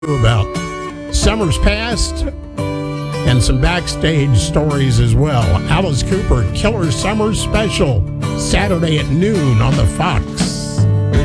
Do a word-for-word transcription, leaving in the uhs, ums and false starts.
about summers past and some backstage stories as well. Alice Cooper, Killer Summer Special, Saturday at noon on the Fox.